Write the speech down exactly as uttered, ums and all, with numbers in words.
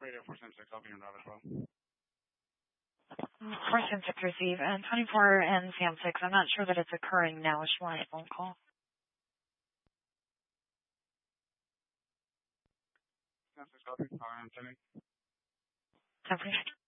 Radio four seven six, I'll be in route as well. four seven six receive, and twenty-four and Sam six. I'm not sure that it's occurring now. Is she want a phone call? Sam six, copy. Power, I'm sending. ten